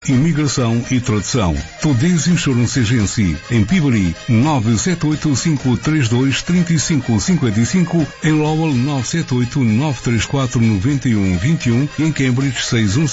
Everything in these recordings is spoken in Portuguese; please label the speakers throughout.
Speaker 1: Imigração e tradução. Today's Insurance Agency. Em Peabody, 978-532-3555. Em Lowell, 978-934-9121. E em Cambridge,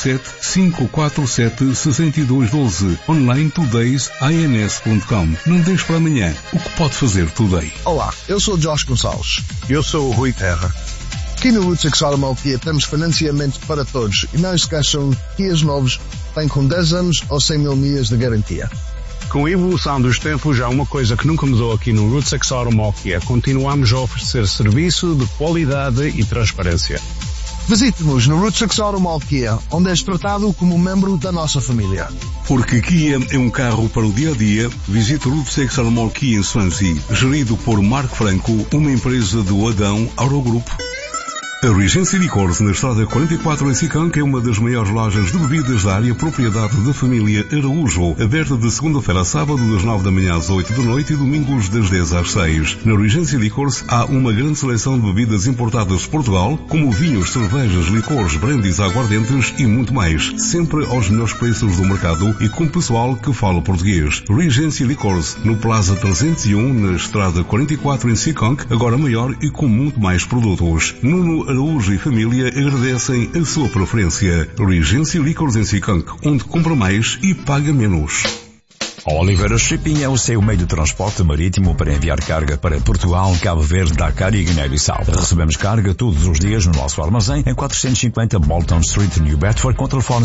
Speaker 1: 617-547-6212. Online todaysins.com. Não deixe para amanhã o que pode fazer today.
Speaker 2: Olá, eu sou o Josh Gonçalves. Eu sou o Rui Terra. Aqui no Roots Exotic Kia temos financiamento para todos e não esqueçam que Kias novos têm com 10 anos ou 100 mil milhas de garantia.
Speaker 3: Com a evolução dos tempos, há uma coisa que nunca mudou aqui no Roots Exotic Kia. Continuamos a oferecer serviço de qualidade e transparência.
Speaker 2: Visite-nos no Roots Exotic Kia, onde és tratado como um membro da nossa família.
Speaker 1: Porque Kia é um carro para o dia-a-dia, visite o Roots Exotic Kia em Swansea, gerido por Marco Franco, uma empresa do Adão Aurogrupo. A Regency Licores, na estrada 44 em Sicão, que é uma das maiores lojas de bebidas da área propriedade da família Araújo, aberta de segunda-feira a sábado, das 9 da manhã às 8 da noite e domingos das 10 às 6. Na Regency Licores há uma grande seleção de bebidas importadas de Portugal, como vinhos, cervejas, licores, brandies, aguardentes e muito mais, sempre aos melhores preços do mercado e com pessoal que fala português. Regency Licores, no Plaza 301, na estrada 44 em Sicão, agora maior e com muito mais produtos. Nuno Araújo e família agradecem a sua preferência. Regency Licores em Sicão, onde compra mais e paga menos.
Speaker 4: A Oliveira Shipping é o seu meio de transporte marítimo para enviar carga para Portugal, Cabo Verde, Dakar e Guiné-Bissau. Recebemos carga todos os dias no nosso armazém em 450 Bolton Street, New Bedford, com telefone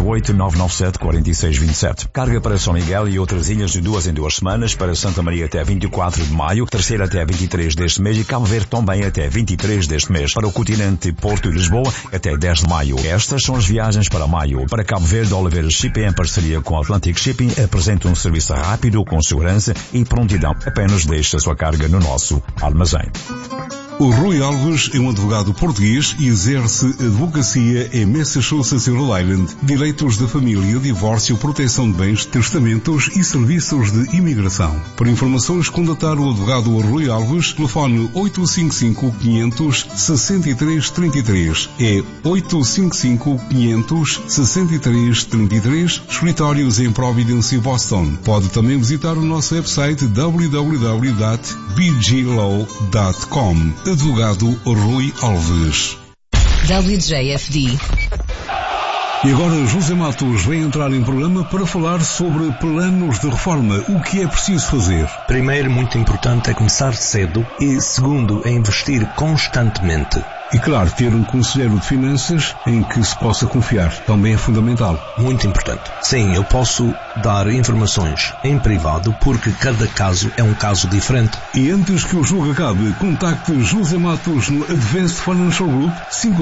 Speaker 4: 508-997-4627. Carga para São Miguel e outras ilhas de 2 em 2 semanas, para Santa Maria até 24 de maio, Terceira até 23 deste mês e Cabo Verde também até 23 deste mês. Para o continente Porto e Lisboa até 10 de maio. Estas são as viagens para maio. Para Cabo Verde, a Oliveira Shipping, em parceria com Atlantic Shipping, apresenta um serviço rápido, com segurança e prontidão. Apenas deixe a sua carga no nosso armazém.
Speaker 1: O Rui Alves é um advogado português e exerce advocacia em Massachusetts e Rhode Island, direitos da família, divórcio, proteção de bens, testamentos e serviços de imigração. Para informações, contatar o advogado Rui Alves, telefone 855-500-6333. É 855-500-6333, escritórios em Providence e Boston. Pode também visitar o nosso website www.bglaw.com. Advogado Rui Alves.
Speaker 5: WJFD.
Speaker 1: E agora José Matos vem entrar em programa para falar sobre planos de reforma. O que é preciso fazer?
Speaker 6: Primeiro, muito importante, é começar cedo e, segundo, é investir constantemente.
Speaker 1: E claro, ter um conselheiro de finanças em que se possa confiar também é fundamental.
Speaker 6: Muito importante. Sim, eu posso dar informações em privado porque cada caso é um caso diferente.
Speaker 1: E antes que o jogo acabe, contacte José Matos no Advanced Financial Group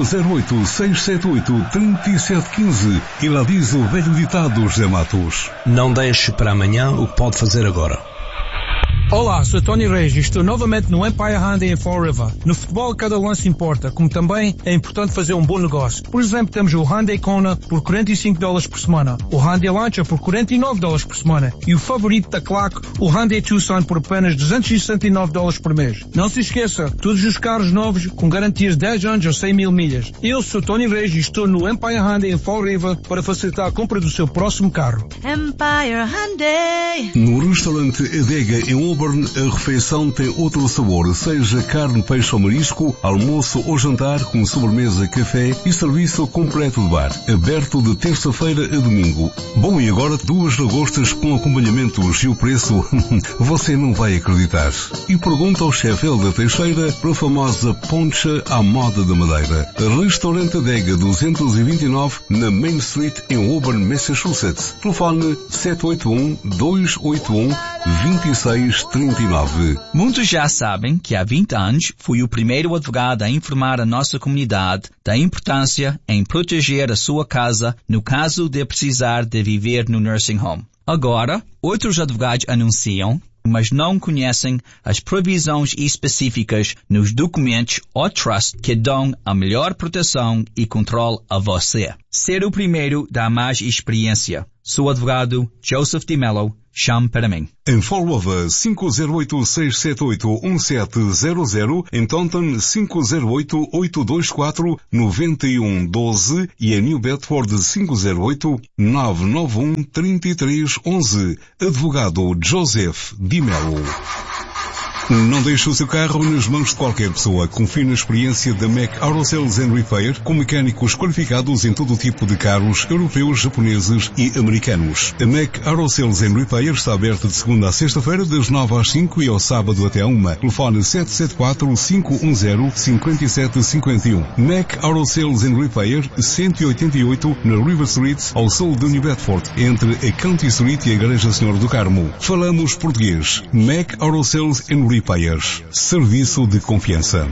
Speaker 1: 508-678-3715. E lá diz o velho ditado, José Matos:
Speaker 6: não deixe para amanhã o que pode fazer agora.
Speaker 7: Olá, sou Tony Reis e estou novamente no Empire Hyundai em Fall River. No futebol, cada lance importa, como também é importante fazer um bom negócio. Por exemplo, temos o Hyundai Kona por $45 por semana, o Hyundai Lancia por $49 por semana e o favorito da claque, o Hyundai Tucson, por apenas $269 por mês. Não se esqueça, todos os carros novos com garantias de 10 anos ou 100 mil milhas. Eu sou Tony Reis e estou no Empire Hyundai em Fall River para facilitar a compra do seu próximo carro.
Speaker 5: Empire Hyundai.
Speaker 1: No restaurante Adega em a refeição tem outro sabor, seja carne, peixe ou marisco, almoço ou jantar com sobremesa, café e serviço completo de bar, aberto de terça-feira a domingo. Bom, e agora 2 lagostas com acompanhamentos e o preço você não vai acreditar. E pergunta ao chefe Helder Teixeira para a famosa poncha à moda da Madeira. Restaurante Adega 229 na Main Street em Auburn, Massachusetts. Telefone 781-281-2639.
Speaker 8: Muitos já sabem que há 20 anos fui o primeiro advogado a informar a nossa comunidade da importância em proteger a sua casa no caso de precisar de viver no nursing home. Agora, outros advogados anunciam, mas não conhecem as provisões específicas nos documentos ou trust que dão a melhor proteção e controle a você. Ser o primeiro dá mais experiência. Sou advogado Joseph DiMello. chame para mim.
Speaker 1: Em Forlova, 508-678-1700, em Taunton, 508-824-9112 e em New Bedford, 508-991-3311. Advogado Joseph Di Mello. Não deixe o seu carro nas mãos de qualquer pessoa. Confie na experiência da Mac Auto Sales and Repair, com mecânicos qualificados em todo tipo de carros europeus, japoneses e americanos. A Mac Auto Sales and Repair está aberta de segunda a sexta-feira, das 9 às 5 e ao sábado até 1. Telefone 774-510-5751. Mac Auto Sales and Repair, 188 na River Street, ao sul de New Bedford, entre a County Street e a Igreja Senhor do Carmo. Falamos português. Mac Auto Sales and Repair. Serviço de confiança.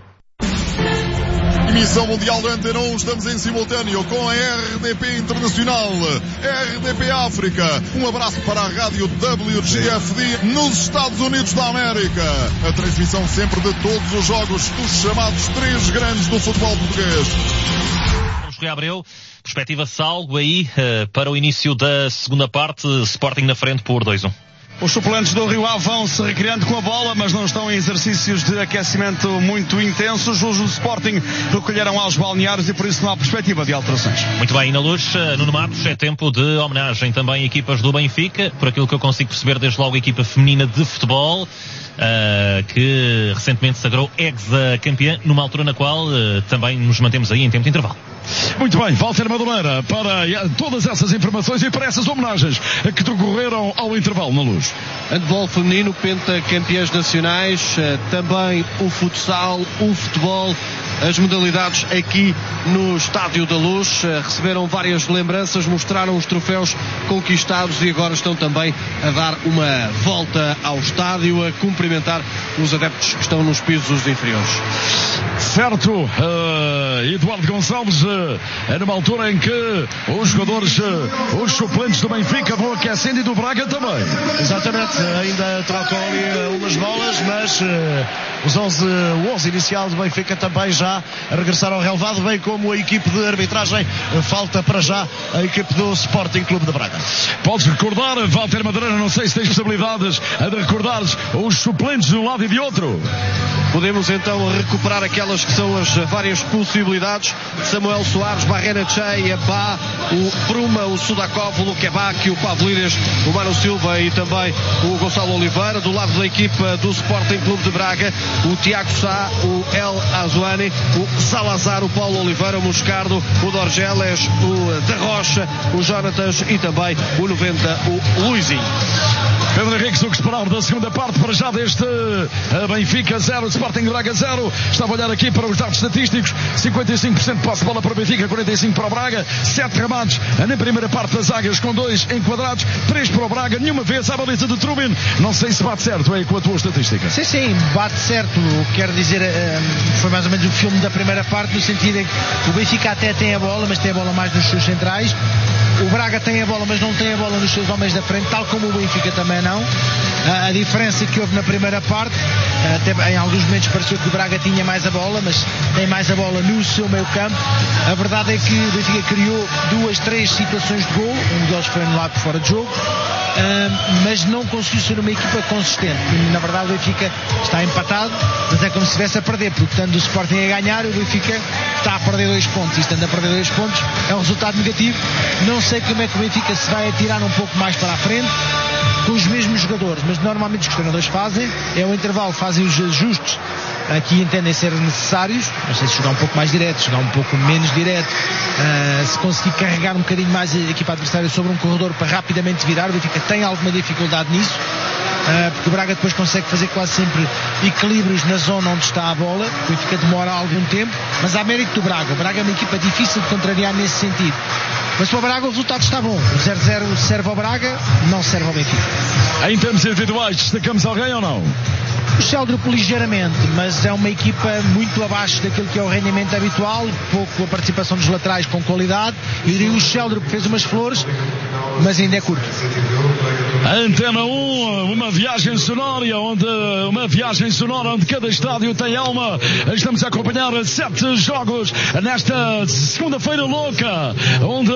Speaker 9: Emissão Mundial da Antena 1, estamos em simultâneo com a RDP Internacional, RDP África. Um abraço para a rádio WGFD nos Estados Unidos da América. A transmissão sempre de todos os jogos dos chamados três grandes do futebol português.
Speaker 10: José Abreu, perspectiva salvo aí para o início da segunda parte, Sporting na frente por 2-1.
Speaker 11: Os suplentes do Rio Ave vão se recriando com a bola, mas não estão em exercícios de aquecimento muito intensos. Os do Sporting recolheram aos balneários e por isso não há perspectiva de alterações.
Speaker 10: Muito bem, na Luz, Nuno Matos, é tempo de homenagem também a equipas do Benfica, por aquilo que eu consigo perceber, desde logo a equipa feminina de futebol, que recentemente sagrou ex-campeã, numa altura na qual também nos mantemos aí em tempo de intervalo.
Speaker 11: Muito bem, Walter Madureira, para todas essas informações e para essas homenagens que decorreram ao intervalo na Luz.
Speaker 12: Handball feminino, pentacampeãs nacionais, também o futsal, o futebol, as modalidades aqui no Estádio da Luz, receberam várias lembranças, mostraram os troféus conquistados e agora estão também a dar uma volta ao estádio, a cumprimentar os adeptos que estão nos pisos inferiores.
Speaker 11: Certo, Eduardo Gonçalves, é numa altura em que os jogadores, os suplentes do Benfica vão aquecendo e do Braga também.
Speaker 13: Exatamente, ainda trocam ali umas bolas, mas os 11 inicial do Benfica também já regressaram ao relevado, bem como a equipe de arbitragem. Falta para já a equipe do Sporting Clube de Braga.
Speaker 11: Podes recordar, Walter Madureira, não sei se tens possibilidades de recordar os suplentes de um lado e de outro.
Speaker 12: Podemos então recuperar aquelas que são as várias possibilidades. Samuel Soares, Barrena Cheia, Bá, o Bruma, o Sudakov, o Luquebac, o Pavlírias, o Mano Silva e também o Gonçalo Oliveira. Do lado da equipa do Sporting Clube de Braga, o Tiago Sá, o El Azuani, o Salazar, o Paulo Oliveira, o Moscardo, o Dorgeles, o Da Rocha, o Jonatas e também o 90, o Luizinho.
Speaker 11: Pedro Henrique, o que esperar da segunda parte para já deste Benfica 0, Sporting Braga 0. Estava a olhar aqui para os dados estatísticos: 55% de posse de bola para o Benfica, 45% para o Braga, 7 remates na primeira parte das zagas com 2 enquadrados, 3 para o Braga, nenhuma vez à baliza de Trubin. Não sei se bate certo aí com a tua estatística.
Speaker 14: Sim, bate certo. Quero dizer, foi mais ou menos o filme da primeira parte, no sentido em que o Benfica até tem a bola, mas tem a bola mais nos seus centrais. O Braga tem a bola, mas não tem a bola nos seus homens da frente, tal como o Benfica também não. A diferença que houve na primeira parte, até em alguns momentos pareceu que o Braga tinha mais a bola, mas tem mais a bola no seu meio campo. A verdade é que o Benfica criou 2, 3 situações de gol, um deles foi anulado por fora de jogo, mas não conseguiu ser uma equipa consistente. Na verdade o Benfica está empatado, mas é como se estivesse a perder, porque tanto o Sporting a ganhar, o Benfica está a perder 2 pontos, e estando a perder 2 pontos é um resultado negativo. Não sei como é que o Benfica se vai atirar um pouco mais para a frente com os mesmos jogadores, mas normalmente os que os treinadores fazem é o intervalo, fazem os ajustes aqui entendem ser necessários. Não sei se jogar um pouco mais direto, jogar um pouco menos direto, se conseguir carregar um bocadinho mais a equipa adversária sobre um corredor para rapidamente virar. O Benfica tem alguma dificuldade nisso, porque o Braga depois consegue fazer quase sempre equilíbrios na zona onde está a bola. O Benfica demora algum tempo, mas há mérito do Braga. O Braga é uma equipa difícil de contrariar nesse sentido. Mas para o Braga o resultado está bom. O 0-0 serve ao Braga, não serve ao Benfica.
Speaker 11: Em termos individuais, destacamos alguém ou não?
Speaker 14: O Sheldrup ligeiramente, mas é uma equipa muito abaixo daquilo que é o rendimento habitual, pouco a participação dos laterais com qualidade. Eu diria que o Sheldrup fez umas flores, mas ainda é curto.
Speaker 11: Antena 1, uma viagem sonora onde cada estádio tem alma. Estamos a acompanhar 7 jogos nesta segunda-feira louca, onde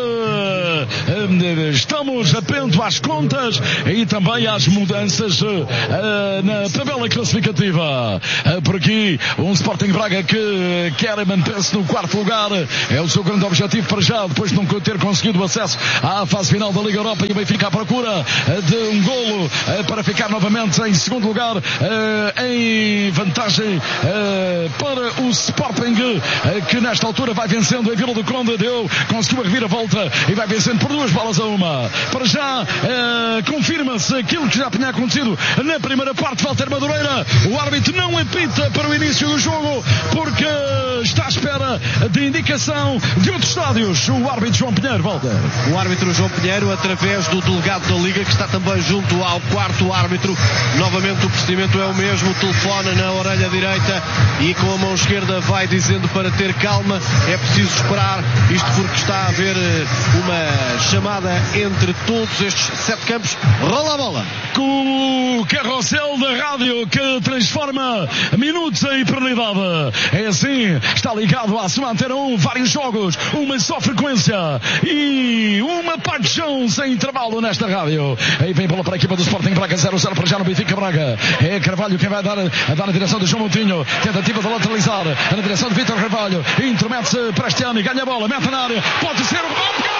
Speaker 11: estamos atento às contas e também às mudanças na tabela classificativa. Por aqui, um Sporting Braga que quer manter-se no 4º lugar. É o seu grande objetivo para já, depois de não ter conseguido acesso à fase final da Liga Europa, e o Benfica à procura de um golo para ficar novamente em 2º lugar, em vantagem para o Sporting, que nesta altura vai vencendo em Vila do Conde. Conseguiu a reviravolta e vai vencendo por 2-1. Para já confirma-se aquilo que já tinha acontecido na primeira parte. Walter Madureira, o árbitro não apita para o início do jogo porque está à espera de indicação de outros estádios. O árbitro João Pinheiro, Walter.
Speaker 12: O árbitro João Pinheiro, através do delegado da Liga, que está também junto ao 4º árbitro. Novamente o procedimento é o mesmo, telefona na orelha direita e com a mão esquerda vai dizendo para ter calma, é preciso esperar, isto porque está a haver uma chamada entre todos estes 7 campos. Rola a bola.
Speaker 11: Com o carrossel da rádio que transforma minutos em eternidade. É assim, está ligado à sua Antena 1, vários jogos, uma só frequência e uma paixão sem intervalo nesta rádio. Aí vem bola para a equipa do Sporting Braga, 0-0 para já no Benfica Braga. É Carvalho quem vai dar na direção de João Moutinho. Tentativa de lateralizar na direção de Vítor Carvalho. Intromete-se para Cristiano e ganha a bola, mete na área. Pode ser o gol.